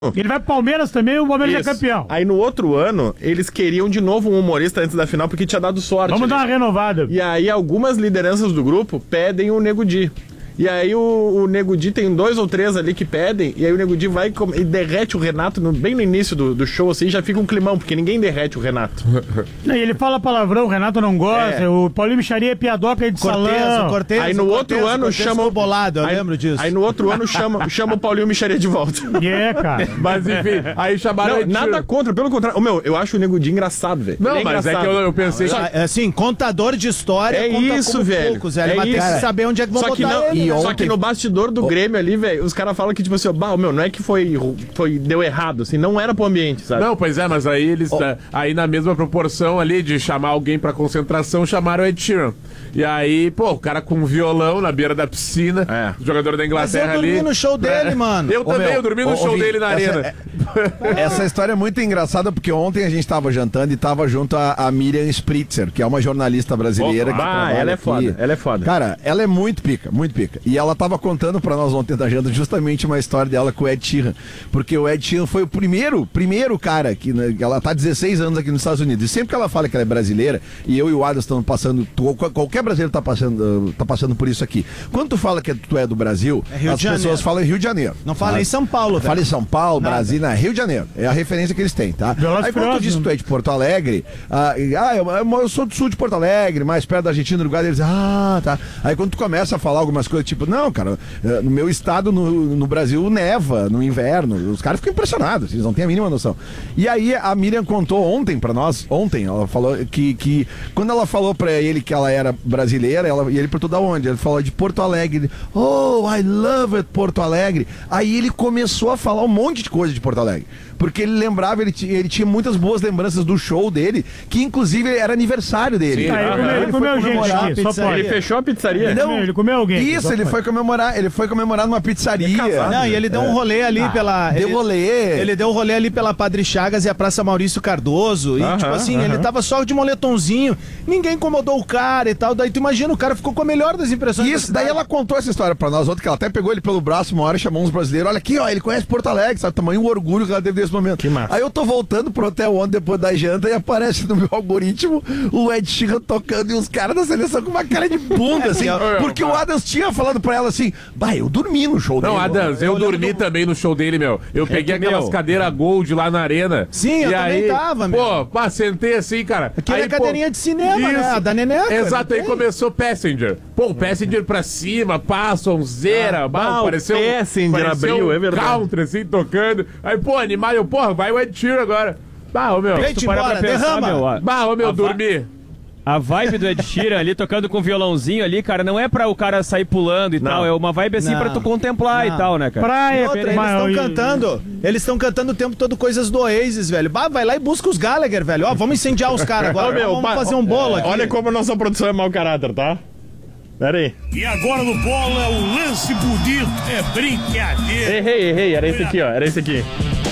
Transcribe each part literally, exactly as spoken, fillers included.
Ele vai pro Palmeiras também e o Palmeiras Isso. é campeão. Aí no outro ano, eles queriam de novo um humorista antes da final, porque tinha dado sorte. Vamos né? dar uma renovada. E aí algumas lideranças do grupo pedem o Nego Di. E aí o, o Nego Di tem dois ou três ali que pedem, e aí o Nego Di vai com- e derrete o Renato no- bem no início do, do show, assim, já fica um climão, porque ninguém derrete o Renato. E ele fala palavrão, o Renato não gosta, É. o Paulinho Micharia é piadoca de Cortez, salão. o Cortez. Aí no o outro Cortez, ano o Cortez chama ficou bolado, eu aí, lembro disso. Aí no outro ano chama, chama o Paulinho Micharia de volta. E é, cara. Mas enfim, aí chamaram Não, Ed nada Sheeran. contra, pelo contrário. Ô, meu, eu acho o Nego Di engraçado, velho. Não, Ele mas é que engraçado. eu, eu pensei... Ah, assim, contador de história É conta isso, como velho. poucos, velho. É mas tem isso. que saber onde é que vão Só que, botar não, ele. só né? que no bastidor do Grêmio ali, velho, os caras falam que, tipo assim, ó, bah, meu, não é que foi, foi, deu errado, assim, não era pro ambiente, sabe? Não, pois é, mas aí eles, tá- aí na mesma proporção ali de chamar alguém pra concentração, chamaram o Ed Sheeran. E aí, pô, o cara com um violão na beira da piscina, É. jogador da Mas Inglaterra eu dormi ali. no show dele, mano. Eu Ô, também, meu, eu dormi no ô, show ô, Vini, dele na essa arena. é- Essa história é muito engraçada porque ontem a gente tava jantando e tava junto a, a Miriam Spritzer, que é uma jornalista brasileira. Opa, que ah, trabalha ela é aqui. foda, ela é foda. Cara, ela é muito pica, muito pica. E ela tava contando pra nós ontem da janta justamente uma história dela com o Ed Sheeran. Porque o Ed Sheeran foi o primeiro, primeiro cara que né, ela tá há dezesseis anos aqui nos Estados Unidos. E sempre que ela fala que ela é brasileira, e eu e o Adams estamos passando, tu- qualquer brasileiro tá passando, tá passando por isso aqui. Quando tu fala que tu é do Brasil, É Rio as de pessoas Janeiro. falam Rio de Janeiro. Não fala tá? em São Paulo, velho. Fala em São Paulo, Nada. Brasília, Rio de Janeiro. É a referência que eles têm, tá? Velozes Aí quando tu Furiosos, diz que tu é de Porto Alegre, ah, e- ah, eu, eu sou do sul de Porto Alegre, mais perto da Argentina, do Uruguai, eles ah, tá. Aí quando tu começa a falar algumas coisas, tipo, não, cara, eh, no meu estado, no, no Brasil, neva no inverno. Os caras ficam impressionados, eles não têm a mínima noção. E aí a Miriam contou ontem pra nós, ontem, ela falou que, que quando ela falou pra ele que ela era brasileira, ela, e ele perguntou da onde? Ele falou de Porto Alegre. Oh, I love it, Porto Alegre. Aí ele começou a falar um monte de coisa de Porto Alegre. Porque ele lembrava, ele, ti- ele tinha muitas boas lembranças do show dele, que inclusive era aniversário dele. Sim, Ah, ele Aham. comeu, ele Ele comeu foi gente comemorar aqui, a só pizzaria. pode. Ele fechou a pizzaria. Ele Não, ele comeu alguém. Isso, só ele pode. foi comemorar, ele foi comemorar numa pizzaria. casado. Não, e ele deu um rolê ali pela. Deu ele- rolê. Ele deu um rolê ali pela Padre Chagas e a Praça Maurício Cardoso. E, Aham, tipo assim, aham. ele tava só de moletomzinho. Ninguém incomodou o cara e tal. Daí tu imagina, o cara ficou com a melhor das impressões. da Isso, daí cidade. ela contou essa história pra nós ontem, que ela até pegou ele pelo braço uma hora e chamou uns brasileiros. Olha aqui, ó, ele conhece Porto Alegre, sabe? Tamanho orgulho que ela teve nesse momento. Que massa. Aí eu tô voltando pro hotel ontem, depois da janta, e aparece no meu algoritmo o Ed Sheeran tocando e os caras da seleção com uma cara de bunda, assim. Porque o Adams tinha falado pra ela assim, bah, eu dormi no show Não, dele. Adams, eu, lembro dormi do- também no show dele, meu. Eu peguei que, aquelas meu- cadeiras gold lá na arena. Sim, eu e também aí, tava, meu. Pô, pá, sentei assim, cara. Aquilo aí, é cadeirinha de cinema, né? A da Neneca. Exato, aí Tem. começou Passenger. Pô, o Passenger pra cima, passa, zera, bah, o pareceu, Passenger pareceu abriu, um é verdade. country, assim, tocando. Aí, pô, animal, eu, porra, vai o Ed Sheeran agora. Bah, ô meu. Vem, Tu para embora, pra pensar, derrama. meu, a, Bah, ô meu, A va- dormi. a vibe do Ed Sheeran ali tocando com violãozinho ali, cara, não é pra o cara sair pulando e Não. tal, é uma vibe assim Não. pra tu contemplar Não. e tal, né, cara? E Praia, outra, eles mas- estão e- cantando. Eles estão cantando o tempo todo coisas do Oasis, velho. Bah, vai lá e busca os Gallagher, velho. Ó, vamos incendiar os caras agora. Ô, meu, vamos pa- fazer um bolo aqui. Olha como a nossa produção é mau caráter, tá? Pera aí. E agora no bolo é o lance bonito, é brincadeira. Errei, errei. Era esse aqui, ó. Era esse aqui.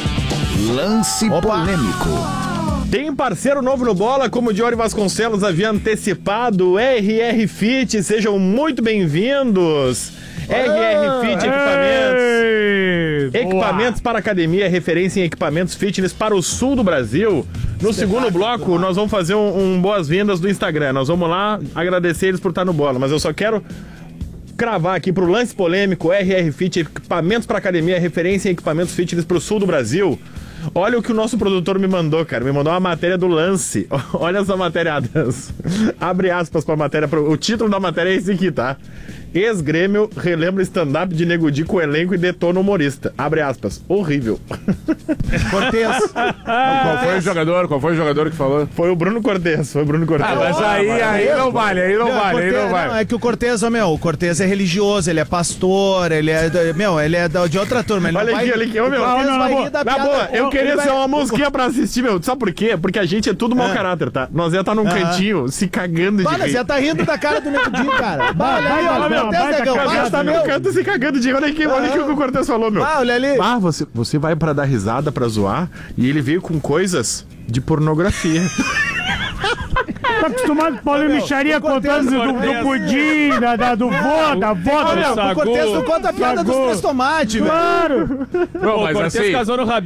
Lance polêmico. Tem parceiro novo no Bola, como o Diori Vasconcelos havia antecipado, R R Fit, sejam muito bem-vindos. R R Fit Equipamentos. Ei, boa. Equipamentos para academia, referência em equipamentos fitness para o sul do Brasil. No segundo bloco, nós vamos fazer um, um boas-vindas do Instagram. Nós vamos lá agradecer eles por estar no Bola, mas eu só quero cravar aqui pro lance polêmico, R R Fit, equipamentos para academia, referência em equipamentos fitness para o sul do Brasil. Olha o que o nosso produtor me mandou, cara. Me mandou uma matéria do Lance. Olha essa matéria, Adams. Abre aspas pra matéria. Pro... O título da matéria é esse aqui, tá? Ex-Grêmio relembra stand-up de Nego Di com o elenco e detona humorista. Abre aspas. Horrível. Cortez. Qual foi o jogador? Qual foi o jogador que falou? Foi o Bruno Cortez. Foi o Bruno Cortez. Ah, mas aí, aí não vale, aí não Meu, vale, aí Cortez- não vale. é que o Cortez, ó, meu, o Cortez é religioso, ele é pastor, ele é, da- meu, ele é da- de outra turma. Ele Olha não aqui, vai, olha aqui, ô, meu. o Cortez Não, não, na vai boa. rir da Na piada- boa, eu ele queria vai- ser uma musiquinha pra assistir, meu. Sabe por quê? Porque a gente é tudo mau Ah. caráter, tá? Nós ia estar num Ah. cantinho se cagando de Olha, rir. você tá rindo da cara do Nego Di, cara. Bah, olha ali, vai, ó, vai, meu, vai, Cortez, vai, negão, vai, vai, Mas tá no canto se cagando de rir. Olha aqui, olha aqui o que o Cortez falou, meu. Ah, olha ali. Ah, você, você vai pra dar risada, pra zoar, e ele veio com coisas de pornografia. Tá acostumado com o Paulinho Micharia contando do, do pudim, da, da- do vô, da vó, Olha, do o Cortez não conta a piada dos Sagou. três tomates, velho. Claro! Não, Pô, o mas Cortez assim, casou no rabinho.